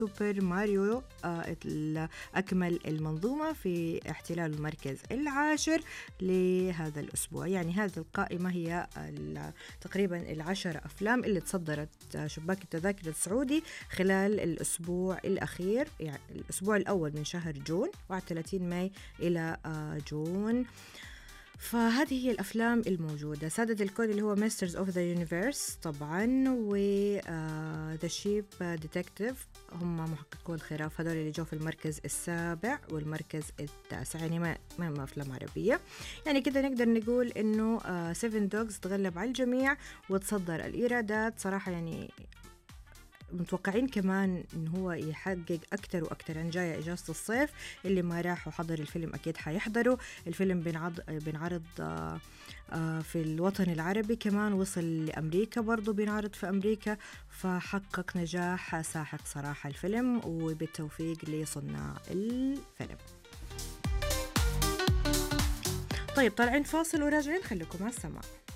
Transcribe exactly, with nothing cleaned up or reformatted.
سوبر ماريو آه، ال- أكمل المنظومة في احتلال المركز العاشر لهذا الأسبوع. يعني هذه القائمة هي ال- تقريبا العشر أفلام اللي تصدرت آه، شباك التذاكر السعودي خلال الأسبوع الأخير، يعني الأسبوع الأول من شهر جون واحد وثلاثين ماي إلى آه، جون. فهذه هي الأفلام الموجودة. سادة الكون اللي هو Masters of the Universe طبعا، و آه، The Sheep Detective هم محققون الخراف، هذول اللي جو في المركز السابع والمركز التاسع، يعني ما ما أفلام عربية. يعني كده نقدر نقول إنه آه، Seven Dogs تغلب على الجميع وتصدر الإيرادات صراحة. يعني متوقعين كمان إن هو يحقق أكتر وأكتر. عن جاية إجازة الصيف، اللي ما راح وحضر الفيلم أكيد حيحضروا. الفيلم بنعرض, بنعرض آه آه في الوطن العربي، كمان وصل لأمريكا برضو بنعرض في أمريكا، فحقق نجاح ساحق صراحة الفيلم، وبالتوفيق لصناع الفيلم. طيب طالعين فاصل وراجعين، خليكم مع السماع.